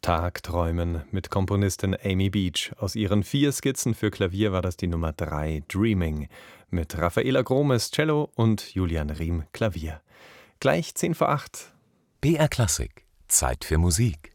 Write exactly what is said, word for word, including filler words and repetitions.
Tagträumen mit Komponistin Amy Beach. Aus ihren vier Skizzen für Klavier war das die Nummer drei, Dreaming, mit Raffaela Gromes, Cello und Julian Riem, Klavier. Gleich zehn vor acht. B R Klassik. Zeit für Musik.